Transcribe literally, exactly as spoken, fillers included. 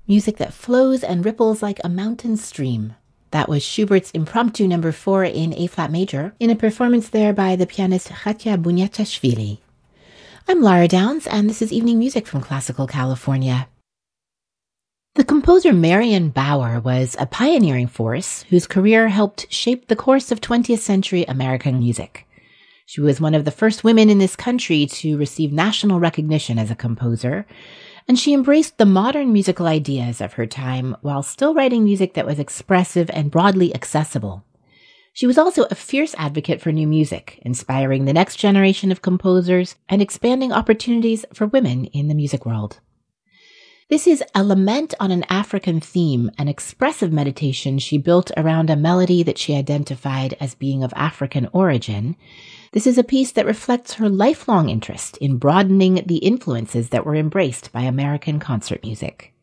music that flows and ripples like a mountain stream. That was Schubert's Impromptu number four in A-flat major, in a performance there by the pianist Khatya Bunyatashvili. I'm Lara Downs, and this is Evening Music from Classical California. The composer Marion Bauer was a pioneering force whose career helped shape the course of twentieth century American music. She was one of the first women in this country to receive national recognition as a composer, and she embraced the modern musical ideas of her time while still writing music that was expressive and broadly accessible. She was also a fierce advocate for new music, inspiring the next generation of composers and expanding opportunities for women in the music world. This is a lament on an African theme, an expressive meditation she built around a melody that she identified as being of African origin. This is a piece that reflects her lifelong interest in broadening the influences that were embraced by American concert music.